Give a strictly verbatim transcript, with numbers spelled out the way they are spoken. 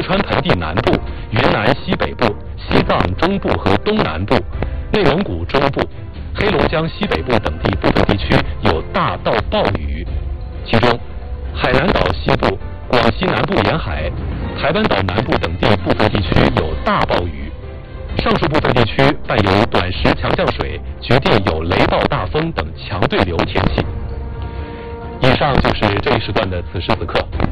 四川盆地南部、云南西北部、西藏中部和东南部、内蒙古中部、黑龙江西北部等地部分地区有大到暴雨，其中海南岛西部、广西南部沿海、台湾岛南部等地部分地区有大暴雨。上述部分地区伴有短时强降水，局地有雷暴大风等强对流天气。以上就是这一时段的此时此刻。